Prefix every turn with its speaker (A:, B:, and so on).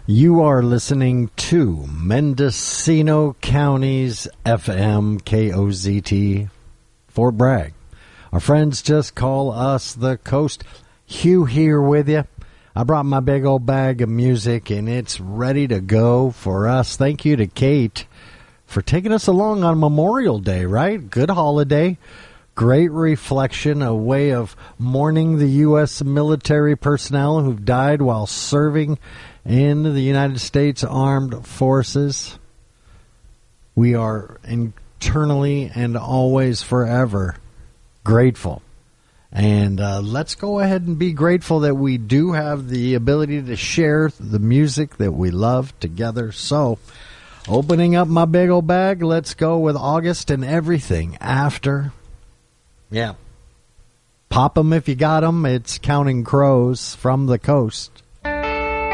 A: You are listening to Mendocino County's FM KOZT Fort Bragg. Our friends just call us the Coast. Hugh here with you. I brought my big old bag of music and it's ready to go for us. Thank you to Kate for taking us along on Memorial Day, right? Good holiday. Great reflection, a way of mourning the U.S. military personnel who've died while serving in the United States Armed Forces. We are eternally and always forever grateful. And let's go ahead and be grateful that we do have the ability to share the music that we love together. So, opening up my big old bag, let's go with August and Everything After. Yeah. Pop 'em if you got 'em. It's Counting Crows from the Coast.